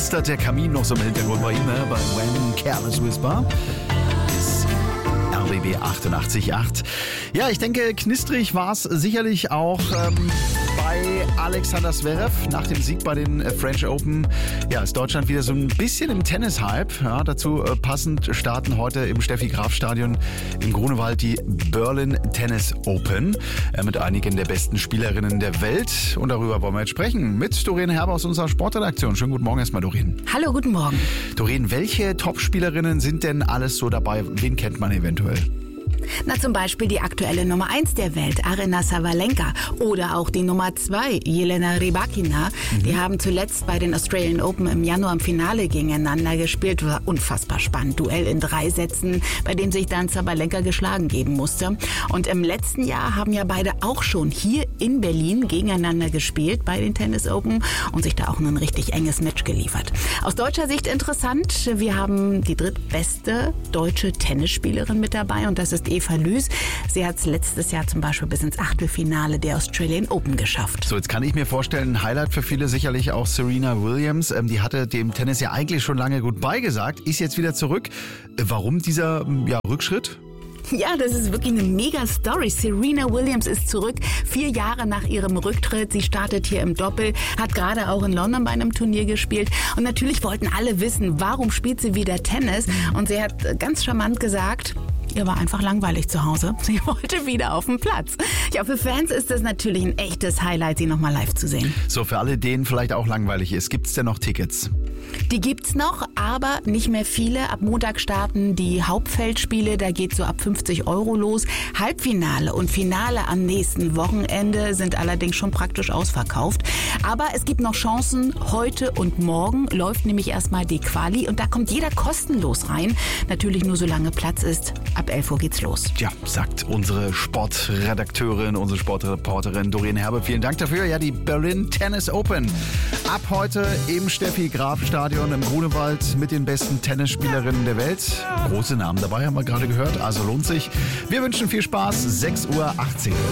knistert der Kamin noch so im Hintergrund bei Ihnen, ne? Bei When Careless Whisper. Ist RBB 88.8. Ja, ich denke, knistrig war es sicherlich auch bei Alexander Zverev nach dem Sieg bei den French Open. Ja, ist Deutschland wieder so ein bisschen im Tennis-Hype. Ja, dazu passend starten heute im Steffi-Graf-Stadion im Grunewald die Berlin Tennis Open mit einigen der besten Spielerinnen der Welt. Und darüber wollen wir jetzt sprechen mit Doreen Herber aus unserer Sportredaktion. Schönen guten Morgen erstmal, Doreen. Hallo, guten Morgen. Doreen, welche Top-Spielerinnen sind denn alles so dabei? Wen kennt man eventuell? Na, zum Beispiel die aktuelle Nummer 1 der Welt, Aryna Sabalenka, oder auch die Nummer 2, Jelena Rybakina. Die haben zuletzt bei den Australian Open im Januar im Finale gegeneinander gespielt. War unfassbar spannend. Duell in 3 Sätzen, bei dem sich dann Sabalenka geschlagen geben musste. Und im letzten Jahr haben ja beide auch schon hier in Berlin gegeneinander gespielt bei den Tennis Open und sich da auch ein richtig enges Match geliefert. Aus deutscher Sicht interessant, wir haben die drittbeste deutsche Tennisspielerin mit dabei und das ist Eva Lüß. Sie hat es letztes Jahr zum Beispiel bis ins Achtelfinale der Australian Open geschafft. So, jetzt kann ich mir vorstellen, ein Highlight für viele sicherlich auch Serena Williams. Die hatte dem Tennis ja eigentlich schon lange gut beigesagt, ist jetzt wieder zurück. Warum dieser Rückschritt? Ja, das ist wirklich eine mega Story. Serena Williams ist zurück, 4 Jahre nach ihrem Rücktritt. Sie startet hier im Doppel, hat gerade auch in London bei einem Turnier gespielt. Und natürlich wollten alle wissen, warum spielt sie wieder Tennis? Und sie hat ganz charmant gesagt, ihr war einfach langweilig zu Hause. Sie wollte wieder auf den Platz. Ja, für Fans ist das natürlich ein echtes Highlight, sie nochmal live zu sehen. So, für alle, denen vielleicht auch langweilig ist, gibt es denn noch Tickets? Die gibt's noch, aber nicht mehr viele. Ab Montag starten die Hauptfeldspiele, da geht so ab 50 € los. Halbfinale und Finale am nächsten Wochenende sind allerdings schon praktisch ausverkauft. Aber es gibt noch Chancen. Heute und morgen läuft nämlich erstmal die Quali und da kommt jeder kostenlos rein. Natürlich nur solange Platz ist. Ab 11 Uhr geht's los. Ja, sagt unsere Sportredakteurin, unsere Sportreporterin Doreen Herbe. Vielen Dank dafür. Ja, die Berlin Tennis Open. Ab heute im Steffi-Graf-Stadion im Grunewald mit den besten Tennisspielerinnen der Welt. Große Namen dabei, haben wir gerade gehört. Also lohnt sich. Wir wünschen viel Spaß. 6:18 Uhr.